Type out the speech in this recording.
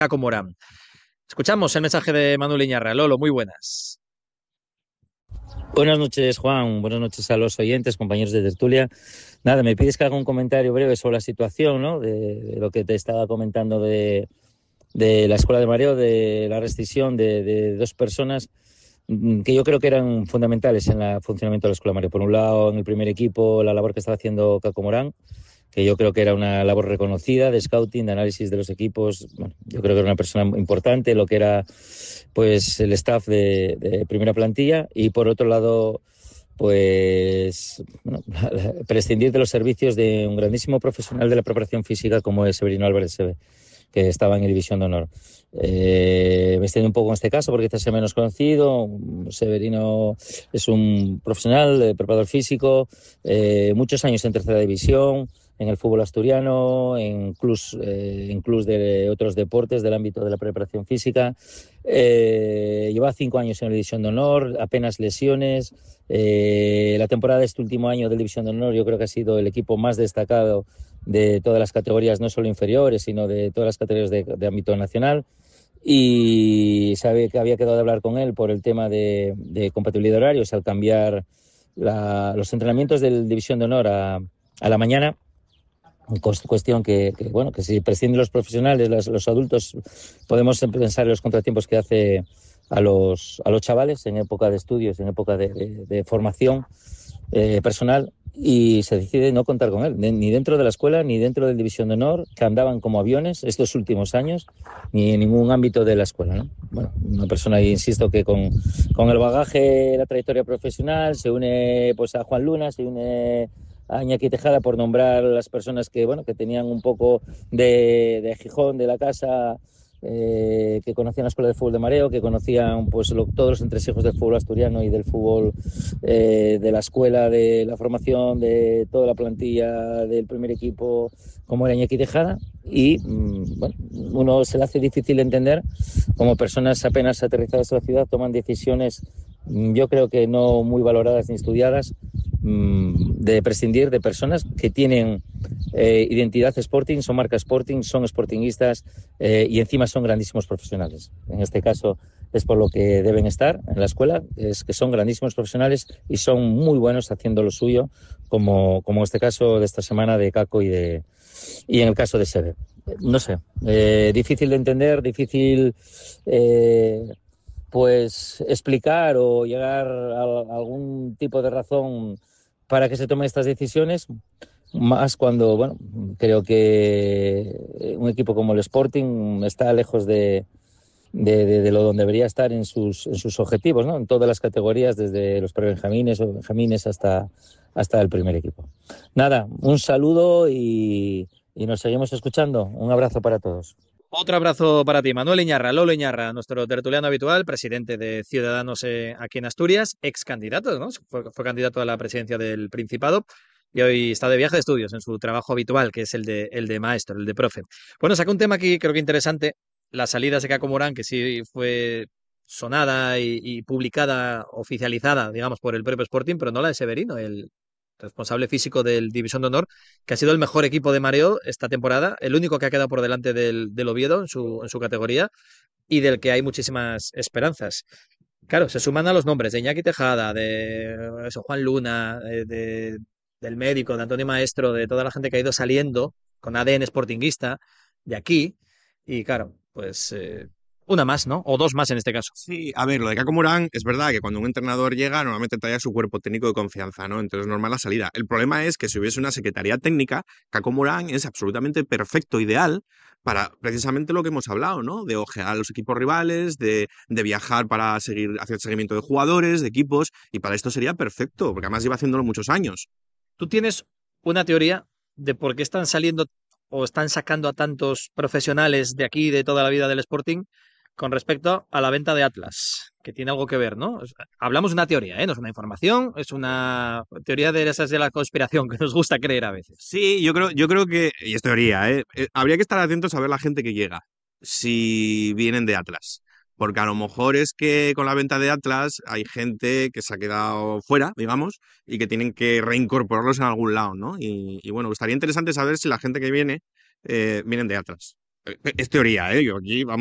Caco Morán. Escuchamos el mensaje de Manuel Iñarra. Lolo, muy buenas. Buenas noches, Juan. Buenas noches a los oyentes, compañeros de tertulia. Nada, me pides que haga un comentario breve sobre la situación, ¿no? De lo que te estaba comentando de la escuela de mareo, de la rescisión de dos personas que yo creo que eran fundamentales en el funcionamiento de la escuela de mareo. Por un lado, en el primer equipo, la labor que estaba haciendo Caco Morán, que yo creo que era una labor reconocida de scouting, de análisis de los equipos. Bueno, yo creo que era una persona importante, lo que era pues el staff de primera plantilla. Y por otro lado, pues bueno, prescindir de los servicios de un grandísimo profesional de la preparación física como es Severino Álvarez Seve, que estaba en División de Honor. Me extiendo un poco en este caso porque quizás sea menos conocido. Severino es un profesional, preparador físico, muchos años en tercera división, en el fútbol asturiano, en clubs de otros deportes del ámbito de la preparación física. Lleva 5 años en la División de Honor, apenas lesiones. La temporada de este último año de División de Honor yo creo que ha sido el equipo más destacado de todas las categorías, no solo inferiores, sino de todas las categorías de ámbito nacional. Y sabe que había quedado de hablar con él por el tema de compatibilidad de horarios al cambiar los entrenamientos de División de Honor a la mañana. Cuestión bueno, que si prescinden los profesionales, los adultos, podemos pensar en los contratiempos que hace a los chavales en época de estudios, en época de formación personal, y se decide no contar con él, ni dentro de la escuela, ni dentro de la División de Honor, que andaban como aviones estos últimos años, ni en ningún ámbito de la escuela, ¿no? Bueno, una persona, insisto, que con el bagaje, la trayectoria profesional, se une pues a Juan Luna, se une a Iñaki Tejada, por nombrar las personas que, bueno, que tenían un poco de Gijón, de la casa, que conocían la escuela de fútbol de mareo, que conocían pues todos los entresijos del fútbol asturiano y del fútbol, de la escuela, de la formación, de toda la plantilla del primer equipo, como era Iñaki Tejada. Y bueno, uno se le hace difícil entender cómo personas apenas aterrizadas en la ciudad toman decisiones, yo creo que no muy valoradas ni estudiadas, de prescindir de personas que tienen identidad Sporting, son marca Sporting, son sportinguistas, y encima son grandísimos profesionales. En este caso es por lo que deben estar en la escuela, es que son grandísimos profesionales y son muy buenos haciendo lo suyo, como en este caso de esta semana de Caco y en el caso de Seve. No sé, difícil de entender, difícil pues explicar o llegar a algún tipo de razón para que se tomen estas decisiones, más cuando, bueno, creo que un equipo como el Sporting está lejos de lo donde debería estar en sus objetivos, ¿no? En todas las categorías, desde los prebenjamines o benjamines hasta el primer equipo. Nada, un saludo y nos seguimos escuchando. Un abrazo para todos. Otro abrazo para ti, Manuel Iñarra, Lolo Iñarra, nuestro tertuliano habitual, presidente de Ciudadanos aquí en Asturias, ex candidato, ¿no? Fue candidato a la presidencia del Principado y hoy está de viaje de estudios en su trabajo habitual, que es el de maestro, el de profe. Bueno, saca un tema aquí, creo que interesante, la salida de Caco Morán, que sí fue sonada y publicada, oficializada, digamos, por el propio Sporting, pero no la de Severino, el responsable físico del División de Honor, que ha sido el mejor equipo de mareo esta temporada, el único que ha quedado por delante del Oviedo en su categoría y del que hay muchísimas esperanzas. Claro, se suman a los nombres de Iñaki Tejada, de eso, Juan Luna, del médico, de Antonio Maestro, de toda la gente que ha ido saliendo con ADN sportinguista de aquí. Y claro, pues una más, ¿no? O dos más en este caso. Sí, a ver, lo de Caco Morán es verdad que cuando un entrenador llega normalmente trae a su cuerpo técnico de confianza, ¿no? Entonces es normal la salida. El problema es que si hubiese una secretaría técnica, Caco Morán es absolutamente perfecto, ideal para precisamente lo que hemos hablado, ¿no? De ojear a los equipos rivales, de viajar para hacer seguimiento de jugadores, de equipos, y para esto sería perfecto, porque además lleva haciéndolo muchos años. ¿Tú tienes una teoría de por qué están saliendo o están sacando a tantos profesionales de aquí, de toda la vida del Sporting, con respecto a la venta de Atlas? Que tiene algo que ver, ¿no? Hablamos de una teoría, ¿eh? No es una información, es una teoría de esas de la conspiración que nos gusta creer a veces. Sí, yo creo que, y es teoría, ¿eh? Habría que estar atentos a ver la gente que llega, si vienen de Atlas. Porque a lo mejor es que con la venta de Atlas hay gente que se ha quedado fuera, digamos, y que tienen que reincorporarlos en algún lado, ¿no? Y bueno, estaría interesante saber si la gente que viene vienen de Atlas. Es teoría, ¿eh? Yo aquí, vamos.